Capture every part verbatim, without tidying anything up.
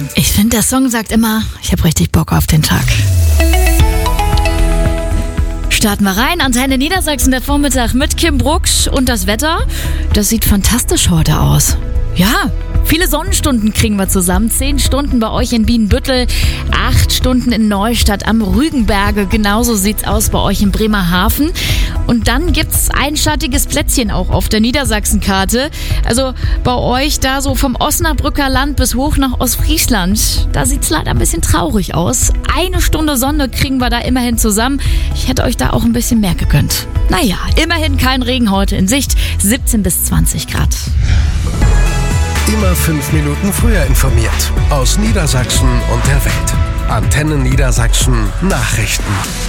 Ich finde, der Song sagt immer, ich habe richtig Bock auf den Tag. Starten wir rein. Antenne Niedersachsen, der Vormittag mit Kim Brucksch und das Wetter. Das sieht fantastisch heute aus. Ja, viele Sonnenstunden kriegen wir zusammen. Zehn Stunden bei euch in Bienenbüttel, acht Stunden in Neustadt am Rügenberge. Genauso sieht's aus bei euch in Bremerhaven. Und dann gibt's ein schattiges Plätzchen auch auf der Niedersachsenkarte. Also bei euch da so vom Osnabrücker Land bis hoch nach Ostfriesland. Da sieht's leider ein bisschen traurig aus. Eine Stunde Sonne kriegen wir da immerhin zusammen. Ich hätte euch da auch ein bisschen mehr gegönnt. Naja, immerhin kein Regen heute in Sicht. siebzehn bis zwanzig Grad. Immer fünf Minuten früher informiert. Aus Niedersachsen und der Welt. Antenne Niedersachsen Nachrichten.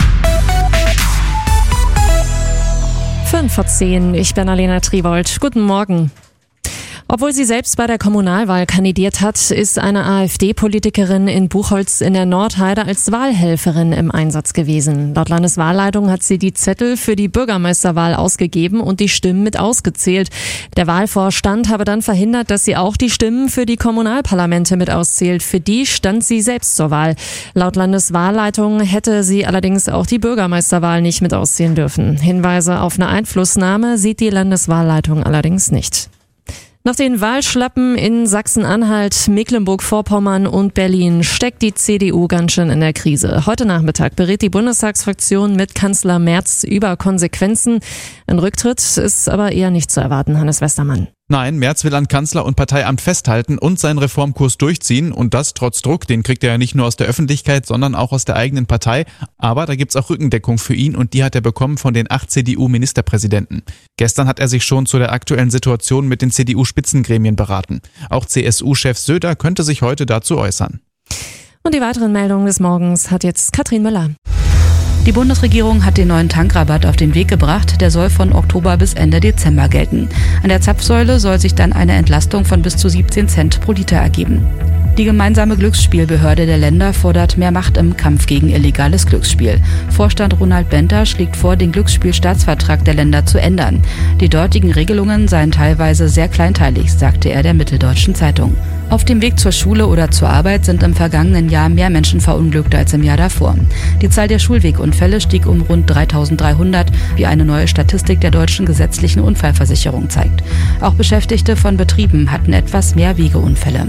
fünf vor zehn, ich bin Alena Triwold. Guten Morgen. Obwohl sie selbst bei der Kommunalwahl kandidiert hat, ist eine AfD-Politikerin in Buchholz in der Nordheide als Wahlhelferin im Einsatz gewesen. Laut Landeswahlleitung hat sie die Zettel für die Bürgermeisterwahl ausgegeben und die Stimmen mit ausgezählt. Der Wahlvorstand habe dann verhindert, dass sie auch die Stimmen für die Kommunalparlamente mit auszählt. Für die stand sie selbst zur Wahl. Laut Landeswahlleitung hätte sie allerdings auch die Bürgermeisterwahl nicht mit auszählen dürfen. Hinweise auf eine Einflussnahme sieht die Landeswahlleitung allerdings nicht. Nach den Wahlschlappen in Sachsen-Anhalt, Mecklenburg-Vorpommern und Berlin steckt die C D U ganz schön in der Krise. Heute Nachmittag berät die Bundestagsfraktion mit Kanzler Merz über Konsequenzen. Ein Rücktritt ist aber eher nicht zu erwarten, Hannes Westermann. Nein, Merz will an Kanzler und Parteiamt festhalten und seinen Reformkurs durchziehen und das trotz Druck. Den kriegt er ja nicht nur aus der Öffentlichkeit, sondern auch aus der eigenen Partei. Aber da gibt's auch Rückendeckung für ihn und die hat er bekommen von den acht C D U-Ministerpräsidenten. Gestern hat er sich schon zu der aktuellen Situation mit den C D U-Spitzengremien beraten. Auch C S U-Chef Söder könnte sich heute dazu äußern. Und die weiteren Meldungen des Morgens hat jetzt Katrin Müller. Die Bundesregierung hat den neuen Tankrabatt auf den Weg gebracht. Der soll von Oktober bis Ende Dezember gelten. An der Zapfsäule soll sich dann eine Entlastung von bis zu siebzehn Cent pro Liter ergeben. Die gemeinsame Glücksspielbehörde der Länder fordert mehr Macht im Kampf gegen illegales Glücksspiel. Vorstand Ronald Benter schlägt vor, den Glücksspielstaatsvertrag der Länder zu ändern. Die dortigen Regelungen seien teilweise sehr kleinteilig, sagte er der Mitteldeutschen Zeitung. Auf dem Weg zur Schule oder zur Arbeit sind im vergangenen Jahr mehr Menschen verunglückt als im Jahr davor. Die Zahl der Schulwegunfälle stieg um rund dreitausenddreihundert, wie eine neue Statistik der deutschen gesetzlichen Unfallversicherung zeigt. Auch Beschäftigte von Betrieben hatten etwas mehr Wegeunfälle.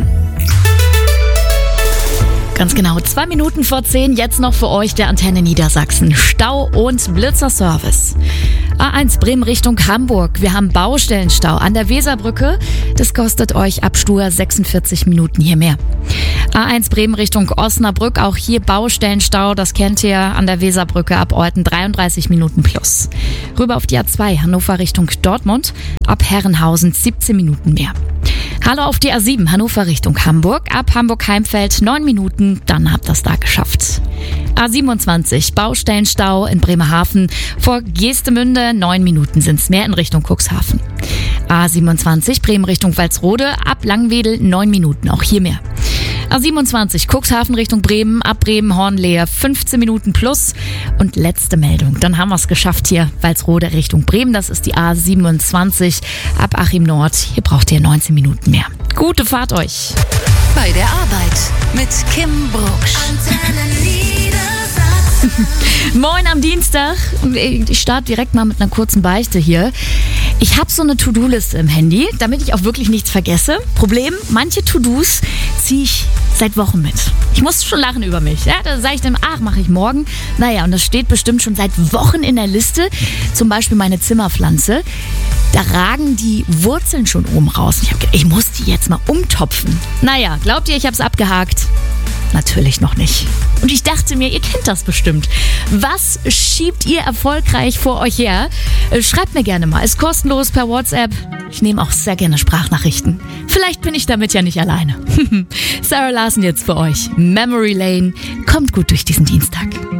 Ganz genau, zwei Minuten vor zehn, jetzt noch für euch der Antenne Niedersachsen. Stau und Blitzerservice. A eins Bremen Richtung Hamburg. Wir haben Baustellenstau an der Weserbrücke. Das kostet euch ab Stur sechsundvierzig Minuten hier mehr. A eins Bremen Richtung Osnabrück. Auch hier Baustellenstau. Das kennt ihr an der Weserbrücke ab Olten dreiunddreißig Minuten plus. Rüber auf die A zwei Hannover Richtung Dortmund. Ab Herrenhausen siebzehn Minuten mehr. Hallo auf die A sieben Hannover Richtung Hamburg. Ab Hamburg-Heimfeld neun Minuten, dann habt ihr es da geschafft. A siebenundzwanzig Baustellenstau in Bremerhaven. Vor Geestemünde neun Minuten sind's mehr in Richtung Cuxhaven. A siebenundzwanzig Bremen Richtung Walsrode. Ab Langwedel neun Minuten, auch hier mehr. A siebenundzwanzig Cuxhaven Richtung Bremen, ab Bremen-Hornlehe fünfzehn Minuten plus. Und letzte Meldung, dann haben wir es geschafft hier, Walsrode Richtung Bremen, das ist die A siebenundzwanzig, ab Achim Nord, hier braucht ihr neunzehn Minuten mehr. Gute Fahrt euch! Bei der Arbeit mit Kim Brucksch. Moin am Dienstag. Ich starte direkt mal mit einer kurzen Beichte hier. Ich habe so eine To-Do-Liste im Handy, damit ich auch wirklich nichts vergesse. Problem, manche To-Dos ziehe ich seit Wochen mit. Ich muss schon lachen über mich. Ja, da sage ich dann, ach, mache ich morgen. Naja, und das steht bestimmt schon seit Wochen in der Liste. Zum Beispiel meine Zimmerpflanze. Da ragen die Wurzeln schon oben raus. Ich, hab, ich muss die jetzt mal umtopfen. Naja, glaubt ihr, ich habe es abgehakt? Natürlich noch nicht. Und ich dachte mir, ihr kennt das bestimmt. Was schiebt ihr erfolgreich vor euch her? Schreibt mir gerne mal. Ist kostenlos per WhatsApp. Ich nehme auch sehr gerne Sprachnachrichten. Vielleicht bin ich damit ja nicht alleine. Sarah Larsen jetzt für euch. Memory Lane. Kommt gut durch diesen Dienstag.